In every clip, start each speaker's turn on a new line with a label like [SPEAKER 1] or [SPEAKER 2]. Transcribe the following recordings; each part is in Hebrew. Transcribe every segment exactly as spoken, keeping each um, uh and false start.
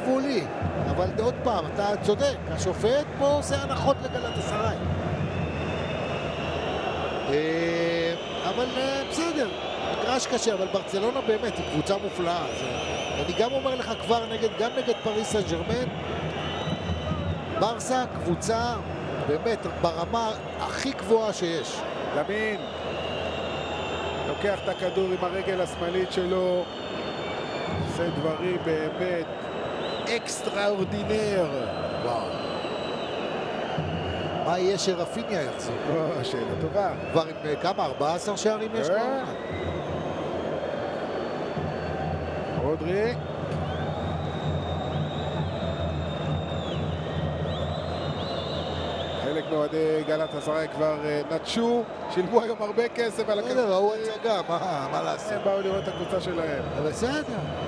[SPEAKER 1] גבולי, אבל עוד פעם, אתה צודק, השופט פה עושה הנחות לגלאטסראי. אבל בסדר, מגרש קשה, אבל ברצלונה באמת היא קבוצה מופלאה. אני גם אומר לך כבר נגד, גם נגד פריס סן ז'רמן, ברסה קבוצה באמת ברמה הכי גבוהה שיש.
[SPEAKER 2] למין לוקח את הכדור עם הרגל השמאלית שלו, עושה דברים באמת אקסטראורדינר.
[SPEAKER 1] וואו. מה יהיה שרפיניה יחזור?
[SPEAKER 2] או, שאלה טובה.
[SPEAKER 1] כבר עם כמה? ארבעה עשר שערים יש לו?
[SPEAKER 2] רודרי. חלק מאוהדי גלאטסראי כבר נטשו, שילמו היום הרבה כסף על הכסף.
[SPEAKER 1] בסדר, ראו הצגה, מה לעשות?
[SPEAKER 2] הם באו לראות את הקבוצה שלהם.
[SPEAKER 1] בסדר.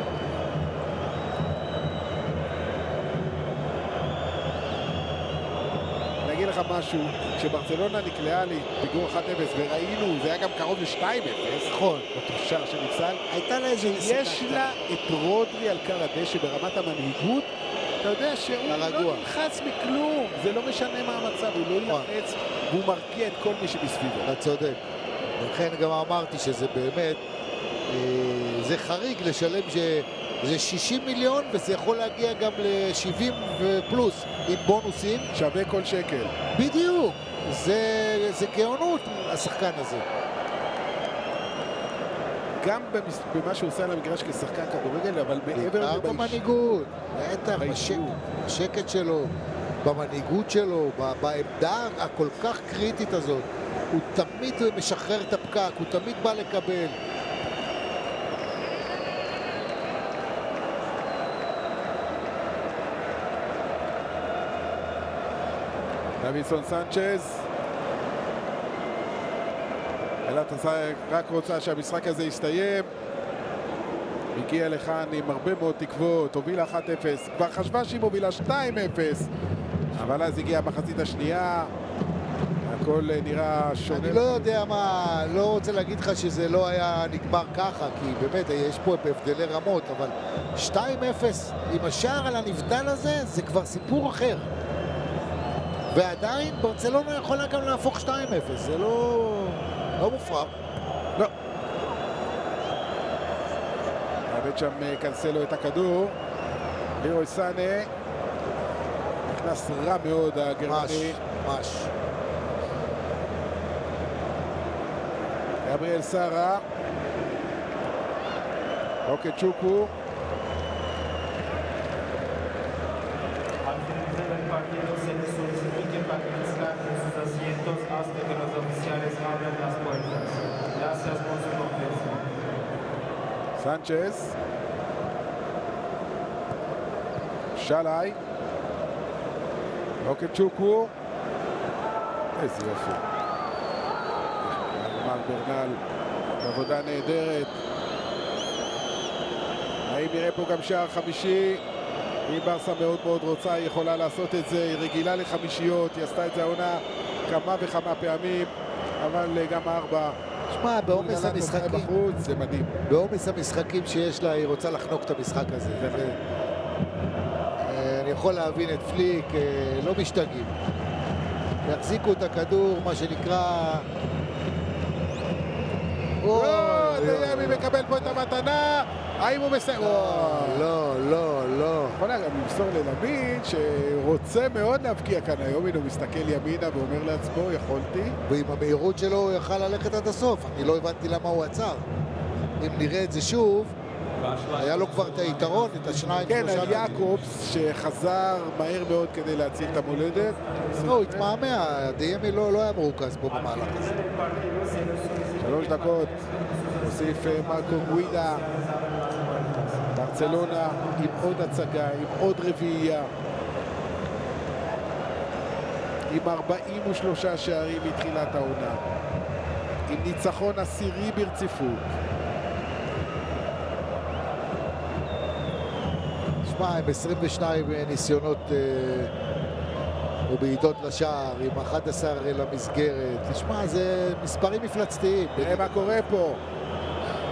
[SPEAKER 2] אני אגיד לך משהו, כשברצלונה נקלעה לפיגור אחת אפס וראינו, זה היה גם קרוב ל-שתיים אפס,
[SPEAKER 1] נכון,
[SPEAKER 2] אותו שער שנפסל,
[SPEAKER 1] הייתה לה איזה נסיגה.
[SPEAKER 2] יש לה את רודרי על קר הדשא ברמת המנהיגות, אתה יודע שהוא לא נלחץ מכלום, זה לא משנה מה המצב, הוא לא ילחץ והוא מרגיע את כל מי שמסביבו.
[SPEAKER 1] אתה צודק. לכן גם אמרתי שזה באמת, זה חריג לשלם שזה שישים מיליון וזה יכול להגיע גם ל-שבעים ופלוס עם בונוסים.
[SPEAKER 2] שווה כל שקל.
[SPEAKER 1] בדיוק. זה, זה גאונות השחקן הזה.
[SPEAKER 2] גם במה שהוא עושה על המגרש כשחקן כדורגל, אבל מעבר
[SPEAKER 1] בעיקר במנהיגות, בטח, בשקט שלו, במנהיגות שלו, בעמדה הכל כך קריטית הזאת. הוא תמיד משחרר את הפקק, הוא תמיד בא לקבל.
[SPEAKER 2] דוידסון סנצ'ז. גלאטסראי רק רוצה שהמשחק הזה יסתיים. הגיע לכאן עם הרבה מאוד תקוות, הובילה אחת אפס, כבר חשבה שהיא מובילה שתיים אפס, אבל אז הגיעה המחצית השנייה, הכל נראה שונה.
[SPEAKER 1] אני לא יודע מה, לא רוצה להגיד לך שזה לא היה נגמר ככה, כי באמת יש פה בהבדלי רמות, אבל שתיים אפס עם השער על הנבדל הזה, זה כבר סיפור אחר. ועדיין ברצלונה יכולה גם להפוך שתיים אפס, זה לא, לא מופרע.
[SPEAKER 2] לא. עבד שם קנסלו את הכדור. לירוי סאנה. נכנס רע מאוד הגרמני.
[SPEAKER 1] ממש.
[SPEAKER 2] גבריאל סארה. אוקצ'וקו. סנצ'ז. שלאי. אוקצ'וקו. איזה יופי. מר ברנל, עבודה נהדרת. האם נראה פה גם שער חמישי? אם ברסה מאוד מאוד רוצה, היא יכולה לעשות את זה, היא רגילה לחמישיות, היא עשתה את זה העונה כמה וכמה פעמים, אבל גם ארבע.
[SPEAKER 1] שמע, בעומס המשחקים
[SPEAKER 2] בחוץ, זה מדהים.
[SPEAKER 1] בעומס המשחקים שיש לה, היא רוצה לחנוק את המשחק הזה. אני יכול להבין את פליק, לא משתגעים. יחזיקו את הכדור, מה שנקרא...
[SPEAKER 2] או, דיימי מקבל פה את המתנה, האם הוא מסיים?
[SPEAKER 1] לא, לא, לא.
[SPEAKER 2] יכול גם למסור ללמין שרוצה מאוד להבקיע כאן היום, הנה הוא מסתכל ימינה ואומר לעצמו, יכולתי.
[SPEAKER 1] ועם המהירות שלו הוא יכל ללכת עד הסוף, אני לא הבנתי למה הוא עצר. אם נראה את זה שוב, היה לו כבר את היתרון, את השניים.
[SPEAKER 2] כן, על יעקובס שחזר מהר מאוד כדי להציל את המולדת.
[SPEAKER 1] לא, הוא התמהמה, דיימי לא היה מרוכז פה במהלך הזה.
[SPEAKER 2] שלוש דקות, הוסיף מרקו גווידה. ברצלונה עם עוד הצגה, עם עוד רביעייה. עם ארבעים ושלושה שערים מתחילת העונה. עם ניצחון עשירי ברציפות.
[SPEAKER 1] שמע, עם עשרים ושתיים ניסיונות אה, ובעיטות לשער, עם אחת עשרה למסגרת. תשמע, זה מספרים מפלצתיים.
[SPEAKER 2] תראה מה קורה פה.